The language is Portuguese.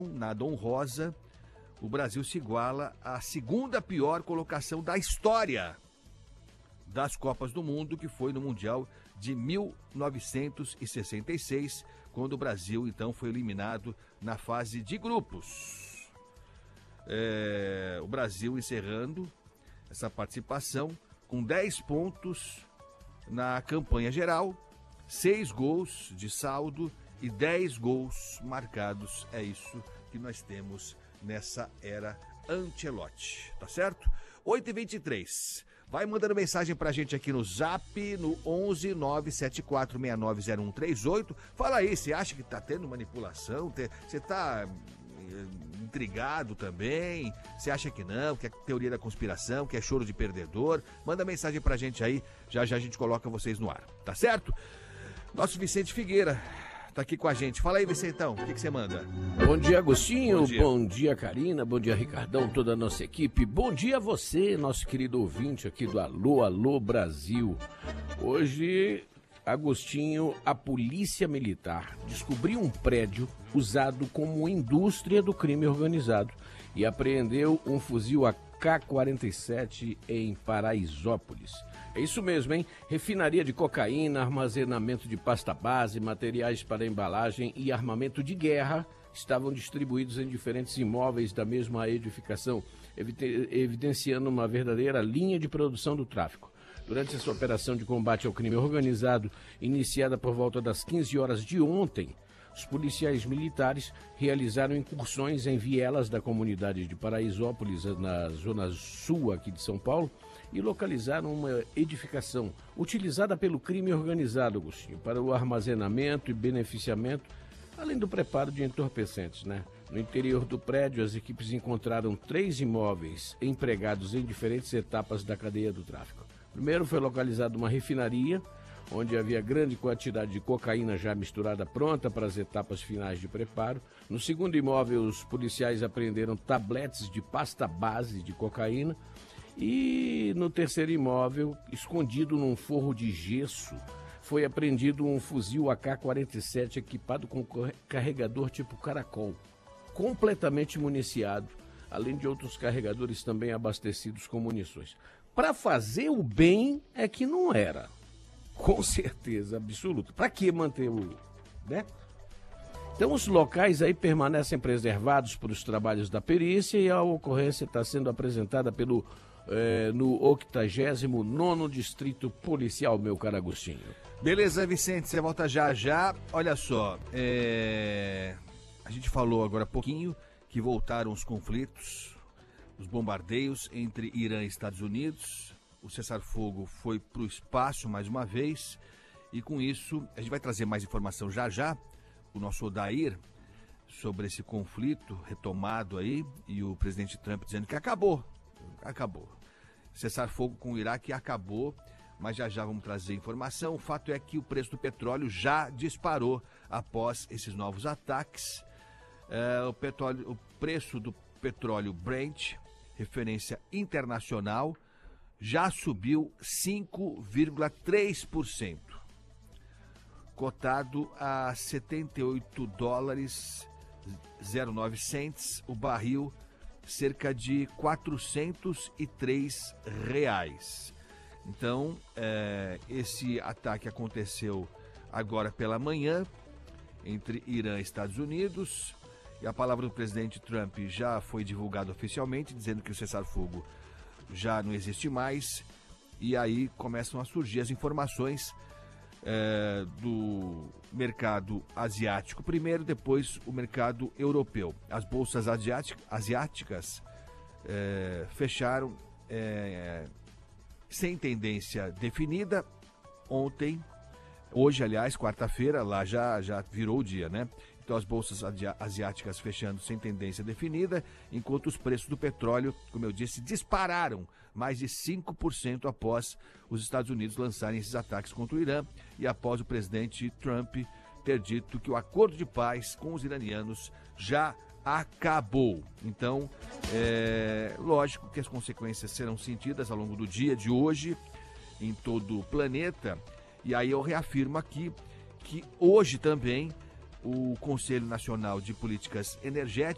nada honrosa, o Brasil se iguala à segunda pior colocação da história das Copas do Mundo, que foi no Mundial de 1966, quando o Brasil, então, foi eliminado na fase de grupos. O Brasil encerrando essa participação com 10 pontos na campanha geral, 6 gols de saldo e 10 gols marcados. É isso que nós temos nessa era Ancelotti, tá certo? 8h23. Vai mandando mensagem pra gente aqui no Zap, no 11 974 690138. Fala aí, você acha que tá tendo manipulação? Você tá intrigado também? Você acha que não? Que é teoria da conspiração? Que é choro de perdedor? Manda mensagem pra gente aí, já já a gente coloca vocês no ar, tá certo? Nosso Vicente Figueira tá aqui com a gente. Fala aí, Vicentão, o que você manda? Bom dia, Agostinho. Bom dia, Karina. Bom dia, Ricardão, toda a nossa equipe. Bom dia a você, nosso querido ouvinte aqui do Alô, Alô Brasil. Hoje, Agostinho, a Polícia Militar descobriu um prédio usado como indústria do crime organizado e apreendeu um fuzil AK-47 em Paraisópolis. É isso mesmo, hein? Refinaria de cocaína, armazenamento de pasta base, materiais para embalagem e armamento de guerra estavam distribuídos em diferentes imóveis da mesma edificação, evidenciando uma verdadeira linha de produção do tráfico. Durante essa operação de combate ao crime organizado, iniciada por volta das 15 horas de ontem, os policiais militares realizaram incursões em vielas da comunidade de Paraisópolis, na zona sul aqui de São Paulo, e localizaram uma edificação utilizada pelo crime organizado, Agostinho, para o armazenamento e beneficiamento, além do preparo de entorpecentes, né? No interior do prédio, as equipes encontraram 3 imóveis empregados em diferentes etapas da cadeia do tráfico. Primeiro foi localizada uma refinaria, onde havia grande quantidade de cocaína já misturada pronta para as etapas finais de preparo. No segundo imóvel, os policiais apreenderam tabletes de pasta base de cocaína. E no terceiro imóvel, escondido num forro de gesso, foi apreendido um fuzil AK-47 equipado com carregador tipo caracol, completamente municiado, além de outros carregadores também abastecidos com munições. Para fazer o bem é que não era, com certeza absoluta. Para que manter o... né? Então os locais aí permanecem preservados para os trabalhos da perícia e a ocorrência está sendo apresentada no 89º Distrito Policial, meu caro Agostinho. Beleza, Vicente, você volta já já. Olha só, a gente falou agora há pouquinho que voltaram os conflitos, os bombardeios entre Irã e Estados Unidos. O cessar-fogo foi para o espaço mais uma vez e com isso a gente vai trazer mais informação já já. O nosso Odair sobre esse conflito retomado aí e o presidente Trump dizendo que acabou. Cessar-fogo com o Iraque acabou, mas já já vamos trazer informação. O fato é que o preço do petróleo já disparou após esses novos ataques. O preço do petróleo Brent, referência internacional, já subiu 5,3%. Cotado a $78,09 o barril, cerca de R$403. Então, esse ataque aconteceu agora pela manhã entre Irã e Estados Unidos e a palavra do presidente Trump já foi divulgada oficialmente, dizendo que o cessar-fogo já não existe mais e aí começam a surgir as informações do mercado asiático primeiro, depois o mercado europeu. As bolsas asiáticas fecharam sem tendência definida ontem, hoje, aliás, quarta-feira, lá já virou o dia, né? Então as bolsas asiáticas fechando sem tendência definida, enquanto os preços do petróleo, como eu disse, dispararam mais de 5% após os Estados Unidos lançarem esses ataques contra o Irã e após o presidente Trump ter dito que o acordo de paz com os iranianos já acabou. Então, lógico que as consequências serão sentidas ao longo do dia de hoje em todo o planeta. E aí eu reafirmo aqui que hoje também o Conselho Nacional de Políticas Energéticas